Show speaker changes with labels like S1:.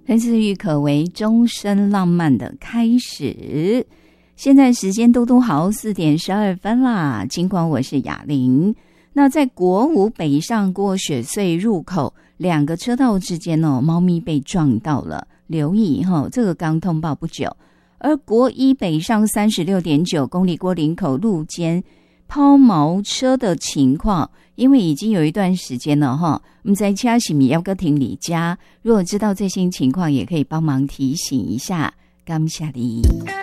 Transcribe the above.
S1: 分次玉可为终身浪漫的开始。现在时间都好4点12分啦，尽管我是雅玲。那在国五北上过雪隧入口2个车道之间猫咪被撞到了，留意这个刚通报不久。而国一北上 36.9 公里过林口路间抛锚车的情况，因为已经有一段时间了不知道车是不是要搁停离家，如果知道最新情况也可以帮忙提醒一下，感谢你。